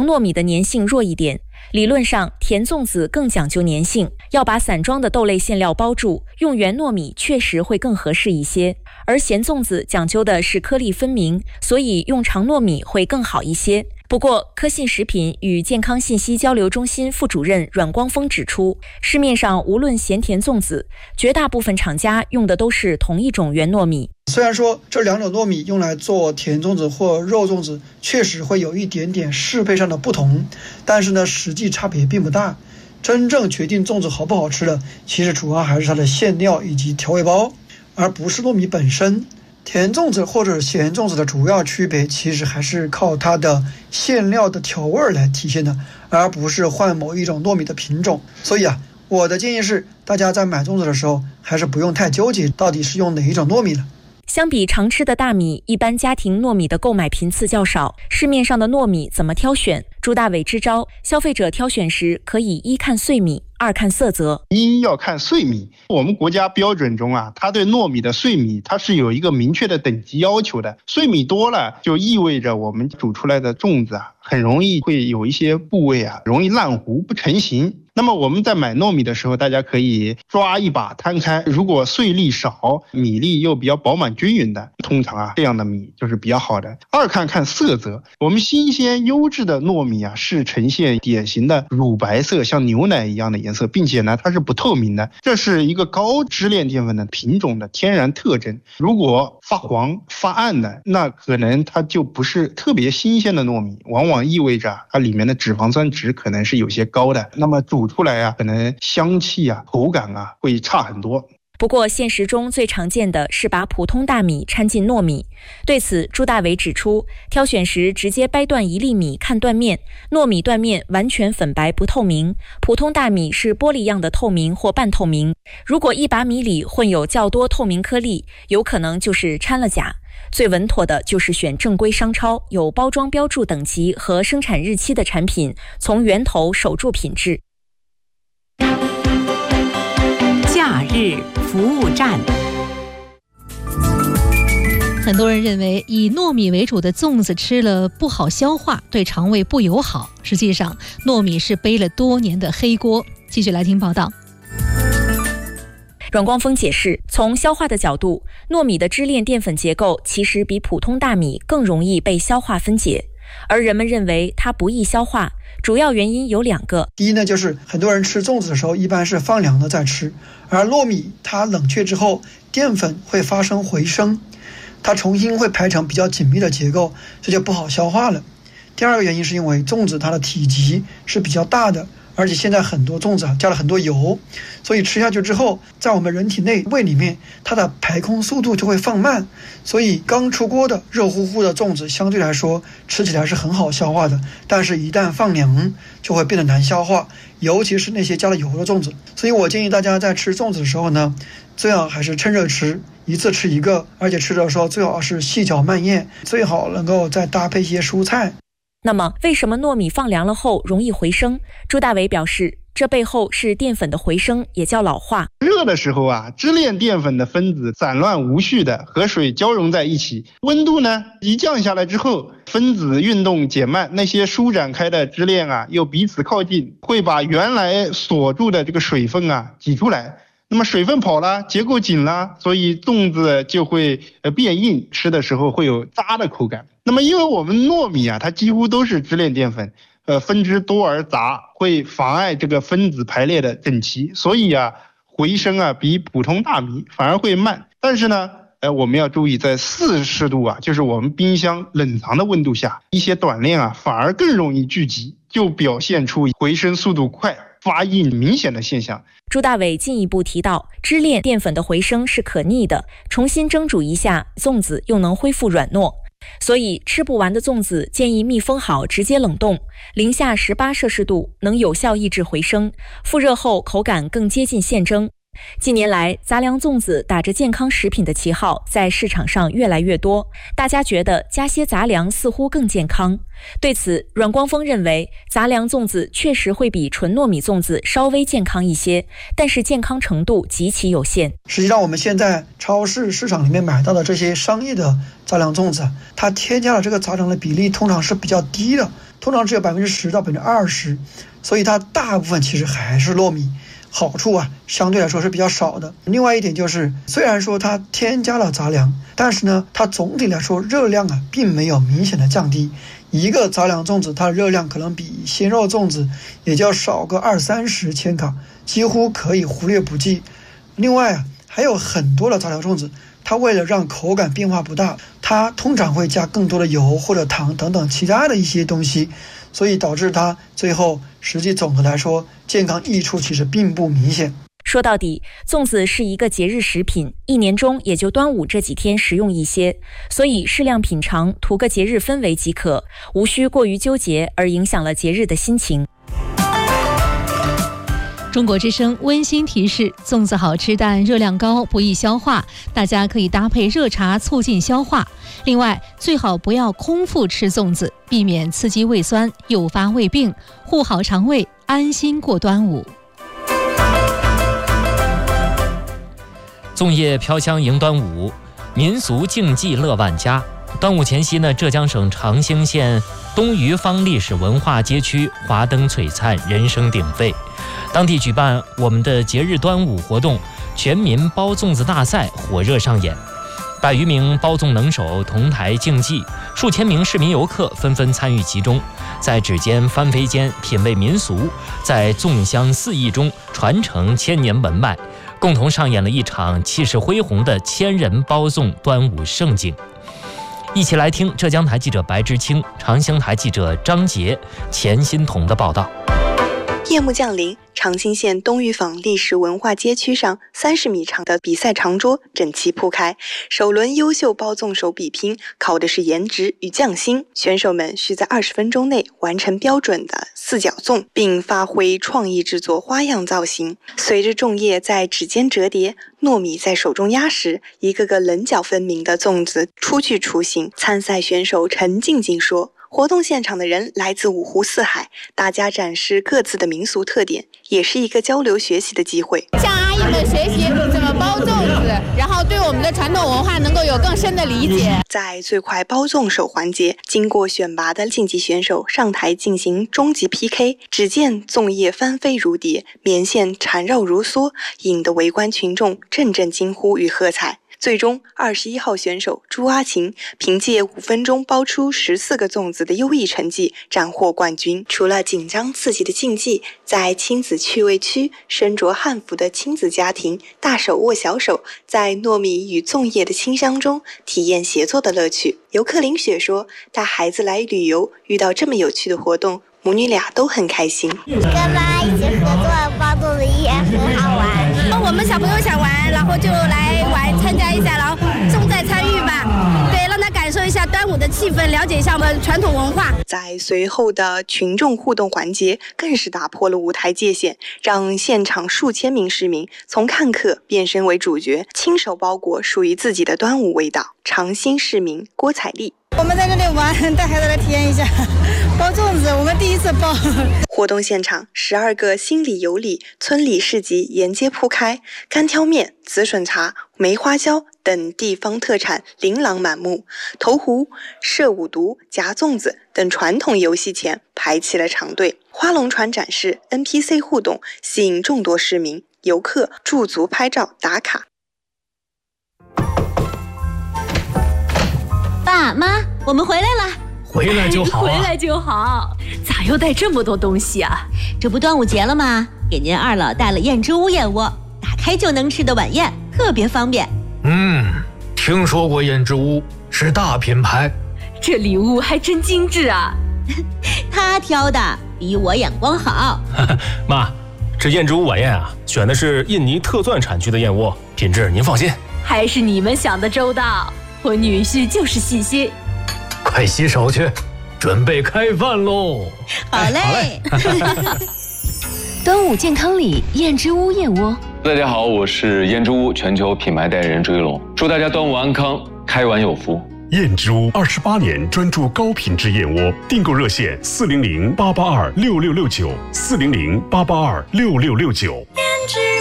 糯米的粘性弱一点。理论上，甜粽子更讲究粘性，要把散装的豆类馅料包住，用圆糯米确实会更合适一些。而咸粽子讲究的是颗粒分明，所以用长糯米会更好一些。不过，科信食品与健康信息交流中心副主任阮光峰指出，市面上无论咸甜粽子，绝大部分厂家用的都是同一种圆糯米。 虽然说这两种糯米用来做甜粽子或肉粽子确实会有一点点适配上的不同，但是呢，实际差别并不大。真正决定粽子好不好吃的，其实主要还是它的馅料以及调味包，而不是糯米本身。甜粽子或者咸粽子的主要区别，其实还是靠它的馅料的调味来体现的，而不是换某一种糯米的品种。所以我的建议是，大家在买粽子的时候，还是不用太纠结到底是用哪一种糯米了。 相比常吃的大米，一般家庭糯米的购买频次较少，市面上的糯米怎么挑选？朱大伟支招，消费者挑选时可以一看碎米，二看色泽。 一要看碎米，我们国家标准中它对糯米的碎米它是有一个明确的等级要求的，碎米多了就意味着我们煮出来的粽子很容易会有一些部位容易烂糊不成形。那么我们在买糯米的时候，大家可以抓一把摊开，如果碎粒少，米粒又比较饱满均匀的，通常这样的米就是比较好的。二看色泽，我们新鲜优质的糯米是呈现典型的乳白色，像牛奶一样的颜色，并且呢它是不透明的，这是一个高支链淀粉的品种的天然特征。如果发黄发暗的，那可能它就不是特别新鲜的糯米，往往意味着它里面的脂肪酸值可能是有些高的，那么煮出来可能香气口感会差很多。 不过现实中最常见的是把普通大米掺进糯米。对此，朱大伟指出，挑选时直接掰断一粒米看断面，糯米断面完全粉白不透明，普通大米是玻璃样的透明或半透明。如果一把米里混有较多透明颗粒，有可能就是掺了钾。最稳妥的就是选正规商超有包装标注等级和生产日期的产品，从源头守住品质。 假日服务站。很多人认为以糯米为主的粽子吃了不好消化，对肠胃不友好。实际上，糯米是背了多年的黑锅。继续来听报道。 阮光峰解释，从消化的角度，糯米的支链淀粉结构其实比普通大米更容易被消化分解，而人们认为它不易消化，主要原因有2个。 第一呢，就是很多人吃粽子的时候一般是放凉的再吃，而糯米它冷却之后，淀粉会发生回升，它重新会排成比较紧密的结构，这就不好消化了。第二个原因是因为粽子它的体积是比较大的，而且现在很多粽子加了很多油，所以吃下去之后，在我们人体内胃里面，它的排空速度就会放慢，所以刚出锅的热乎乎的粽子相对来说吃起来是很好消化的，但是一旦放凉就会变得难消化，尤其是那些加了油的粽子。所以我建议大家在吃粽子的时候呢，最好还是趁热吃，一次吃一个，而且吃的时候最好是细嚼慢咽，最好能够再搭配一些蔬菜。 那么为什么糯米放凉了后容易回升？朱大伟表示，这背后是淀粉的回升，也叫老化。 热的时候支链淀粉的分子散乱无序的和水交融在一起，温度呢一降下来之后，分子运动减慢，那些舒展开的支链又彼此靠近，会把原来锁住的这个水分挤出来。那么水分跑了，结构紧了，所以粽子就会变硬，吃的时候会有渣的口感。那么因为我们糯米它几乎都是支链淀粉，分支多而杂，会妨碍这个分子排列的整齐，所以回升比普通大米反而会慢。但是呢我们要注意，在40度就是我们冰箱冷藏的温度下，一些短链反而更容易聚集，就表现出回升速度快、发硬明显的现象。 朱大伟进一步提到，支链淀粉的回升是可逆的，重新蒸煮一下，粽子又能恢复软糯。所以吃不完的粽子建议密封好直接冷冻，零下18摄氏度能有效抑制回升，复热后口感更接近现蒸。近年来，杂粮粽子打着健康食品的旗号在市场上越来越多，大家觉得加些杂粮似乎更健康。对此，阮光峰认为，杂粮粽子确实会比纯糯米粽子稍微健康一些，但是健康程度极其有限。 实际上我们现在超市市场里面买到的这些商业的杂粮粽子，它添加了这个杂粮的比例通常是比较低的， 通常只有10%到20%，所以它大部分其实还是糯米。好处啊，相对来说是比较少的。另外一点就是，虽然说它添加了杂粮，但是呢，它总体来说热量啊，并没有明显的降低。一个杂粮粽子，它的热量可能比鲜肉粽子也就要少个20-30千卡，几乎可以忽略不计。另外啊，还有很多的杂粮粽子，它为了让口感变化不大，它通常会加更多的油或者糖等等其他的一些东西，所以导致它最后实际总的来说健康益处其实并不明显。 说到底，粽子是一个节日食品，一年中也就端午这几天食用一些，所以适量品尝，图个节日氛围即可，无需过于纠结而影响了节日的心情。 中国之声温馨提示：粽子好吃，但热量高，不易消化，大家可以搭配热茶促进消化。另外，最好不要空腹吃粽子，避免刺激胃酸，诱发胃病，护好肠胃，安心过端午。 粽叶飘香迎端午，民俗竞技乐万家。端午前夕呢，浙江省长兴县东余坊历史文化街区华灯璀璨，人声鼎沸。当地举办我们的节日端午活动，全民包粽子大赛火热上演，100余名包粽能手同台竞技，数千名市民游客纷纷参与其中，在指尖翻飞间品味民俗，在粽香四溢中传承千年文脉，共同上演了一场气势恢宏的千人包粽端午盛景。一起来听浙江台记者白之清、长兴台记者张杰、钱欣彤的报道。 夜幕降临，长兴县东余坊历史文化街区上30米长的比赛长桌整齐铺开，首轮优秀包粽手比拼考的是颜值与匠心，选手们需在20分钟内完成标准的4角粽，并发挥创意制作花样造型。随着粽叶在指尖折叠，糯米在手中压实，一个个棱角分明的粽子初具雏形。参赛选手陈静静说，活动现场的人来自5湖4海，大家展示各自的民俗特点，也是一个交流学习的机会。 向阿姨们学习怎么包粽子，然后对我们的传统文化能够有更深的理解。 在最快包粽手环节，经过选拔的竞技选手上台进行终极 PK， 只见粽叶翻飞如蝶，棉线缠绕如梭，引得围观群众阵阵惊呼与喝彩。最终21号选手朱阿琴凭借5分钟包出14个粽子的优异成绩斩获冠军。除了紧张刺激的竞技，在亲子趣味区，身着汉服的亲子家庭大手握小手，在糯米与粽叶的清香中体验协作的乐趣。游客林雪说，带孩子来旅游，遇到这么有趣的活动，母女俩都很开心。 跟妈妈一起合作包粽子也很好玩。 我们小朋友想玩，然后就来玩，参加一下，然后重在参与吧。对，让他感受一下端午的气氛，了解一下我们传统文化。 在随后的群众互动环节，更是打破了舞台界限，让现场数千名市民从看客变身为主角，亲手包裹属于自己的端午味道。长兴市民郭彩丽， 我们在这里玩，带孩子来体验一下包粽子，我们第一次包。 活动现场，12个心里有礼村里市集沿街铺开，干挑面、紫笋茶、梅花椒等地方特产琳琅满目，投壶、射五毒、夹粽子等传统游戏前排起了长队。花龙船展示、NPC 互动，吸引众多市民游客驻足拍照打卡。 爸妈，我们回来了。 回来就好啊， 回来就好。咋又带这么多东西啊？这不端午节了吗？给您二老带了燕之屋燕窝，打开就能吃的晚宴，特别方便。 听说过燕之屋，是大品牌。 这礼物还真精致啊！他挑的比我眼光好。 妈，这燕之屋晚宴啊，选的是印尼特钻产区的燕窝，品质您放心。 还是你们想的周到，我女婿就是细心。 快洗手去，准备开饭喽！ 好嘞。 端午健康礼，燕之屋燕窝。 大家好，我是燕之屋全球品牌代言人追龙，祝大家端午安康，开碗有福。 燕之屋28年专注高品质燕窝，订购热线400-882-6669，400-882-6669。